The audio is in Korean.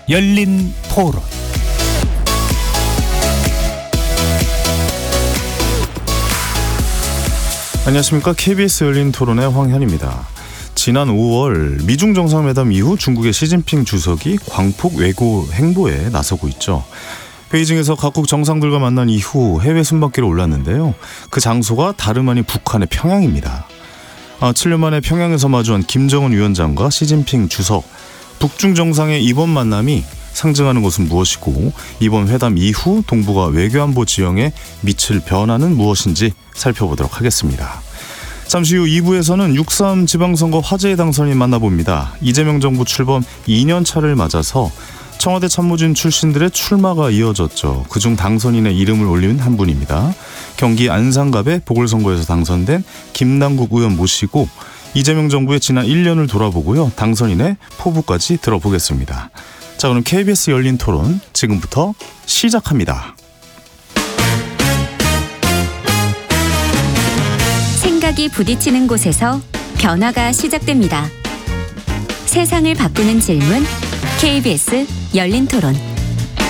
열린 토론. 안녕하십니까. KBS 열린 토론의 황현입니다. 지난 5월 미중 정상회담 이후 중국의 시진핑 주석이 광폭 외교 행보에 나서고 있죠. 베이징에서 각국 정상들과 만난 이후 해외 순방길에 올랐는데요. 그 장소가 다름 아닌 북한의 평양입니다. 7년 만에 평양에서 마주한 김정은 위원장과 시진핑 주석, 북중 정상의 이번 만남이 상징하는 것은 무엇이고, 이번 회담 이후 동북아 외교안보 지형에 미칠 변화는 무엇인지 살펴보도록 하겠습니다. 잠시 후 2부에서는 6.3 지방선거 화제의 당선인 만나봅니다. 이재명 정부 출범 2년 차를 맞아서 청와대 참모진 출신들의 출마가 이어졌죠. 그중 당선인의 이름을 올린 한 분입니다. 경기 안산갑의 보궐선거에서 당선된 김남국 의원 모시고 이재명 정부의 지난 1년을 돌아보고요. 당선인의 포부까지 들어보겠습니다. 자, 그럼 KBS 열린 토론 지금부터 시작합니다. 생각이 부딪히는 곳에서 변화가 시작됩니다. 세상을 바꾸는 질문, KBS 열린 토론.